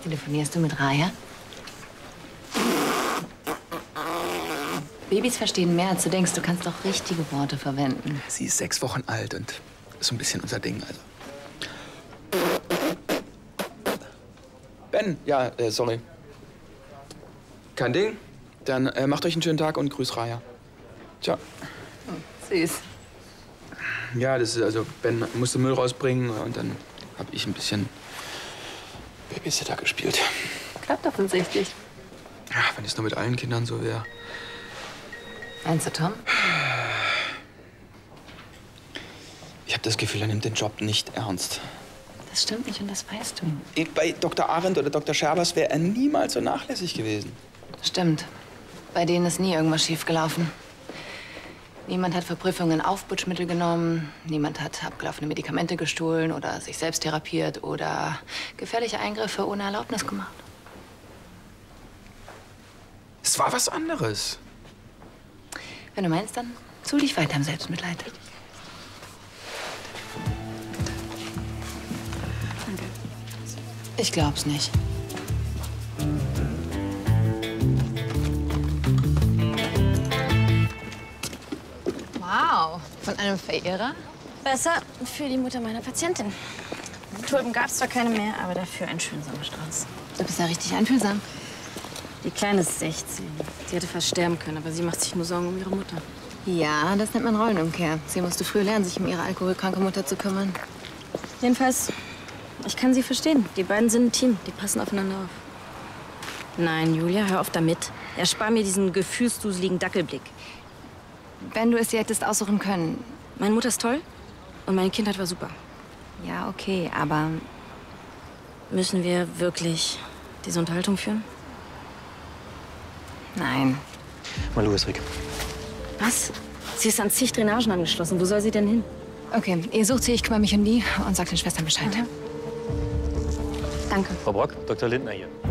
Telefonierst du mit Raya? Babys verstehen mehr, als du denkst. Du kannst doch richtige Worte verwenden. Sie ist 6 Wochen alt und ist so ein bisschen unser Ding, also. Ben, ja, sorry. Kein Ding. Dann macht euch einen schönen Tag und grüß Raya. Ciao. Oh, süß. Ja, das ist also, Ben musste Müll rausbringen und dann habe ich ein bisschen Babysitter gespielt. Klappt offensichtlich. Ja, wenn es nur mit allen Kindern so wäre. Meinst du Tom? Ich habe das Gefühl, er nimmt den Job nicht ernst. Das stimmt nicht und das weißt du. Bei Dr. Arendt oder Dr. Scherbers wäre er niemals so nachlässig gewesen. Stimmt. Bei denen ist nie irgendwas schiefgelaufen. Niemand hat für Prüfungen Aufputschmittel genommen, niemand hat abgelaufene Medikamente gestohlen oder sich selbst therapiert oder gefährliche Eingriffe ohne Erlaubnis gemacht. Es war was anderes. Wenn du meinst, dann suhl dich weiter im Selbstmitleid. Danke. Ich glaub's nicht. Wow, von einem Verehrer? Besser für die Mutter meiner Patientin. Tulpen gab's zwar keine mehr, aber dafür einen schönen Sommerstrauß. Du bist ja richtig einfühlsam. Die Kleine ist 16. Sie hätte fast sterben können, aber sie macht sich nur Sorgen um ihre Mutter. Ja, das nennt man Rollenumkehr. Sie musste früh lernen, sich um ihre alkoholkranke Mutter zu kümmern. Jedenfalls, ich kann sie verstehen. Die beiden sind ein Team, die passen aufeinander auf. Nein, Julia, hör auf damit. Erspar mir diesen gefühlsduseligen Dackelblick. Wenn du es dir hättest aussuchen können. Meine Mutter ist toll und meine Kindheit war super. Ja, okay, aber Müssen wir wirklich diese Unterhaltung führen? nein. Mal los, Rick. Was? Sie ist an zig Drainagen angeschlossen. Wo soll sie denn hin? Okay, ihr sucht sie, ich kümmere mich um die und sag den Schwestern Bescheid. Danke. Frau Brock, Dr. Lindner hier.